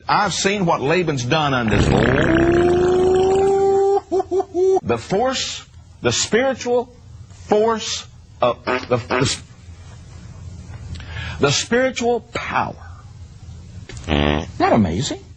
I've seen what Laban's done on this. The force, the spiritual force of the spiritual power. Isn't that amazing?